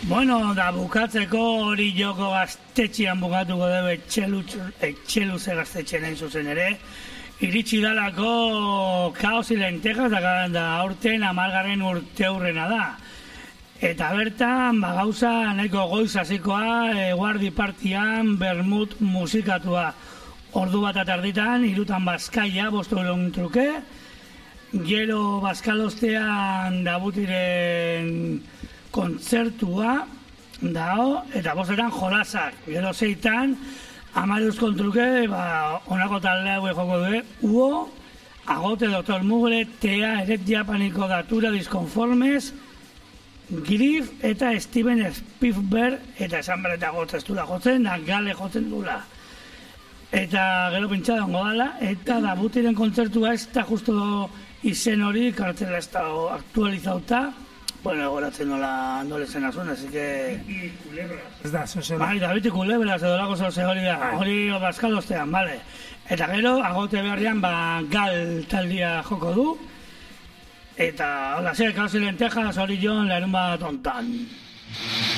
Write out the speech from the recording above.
Bueno, da bukatzeko hori joko gaztetxian bukatuko dugu etxeluze gaztetxean hain zuzen ere. Iritsi dalako Kaos y Lentejas da aurten 10. urte hurrena da. Eta bertan, gauza nahiko goiz hasikoa, guardi partian, bermut musikatua. Ordu bat atarditan, 3 bazkaia, 5 truke. Gero bazkalostean Dabutiren kontzertua dao, eta 5 jolasak. Gero 6 10 truke, honako talde hauek joko du, Uo, Agote, Dr. Mugre, Tea, Eret Japaniko Datura, Disconformes, Grif eta Steven Spielberg, eta esan bereta gotzestura jotzen, da Gale jotzen dula. Eta gero pintxada ongo dala, eta Dabutiren kontzertua ez da justo izen hori, kartzela ez da aktualizauta. Bueno, egoratzen nola zen azun, así que... Biti kulebras. Ez da, zozera. Bai, da biti kulebras edo lago zoze hori da, hori bazkalostean, bale. Eta gero, Agote berrian, Gal taldia joko du. Eta, hola, Kaos y Lentejas, hori Jon, larun bat ontan.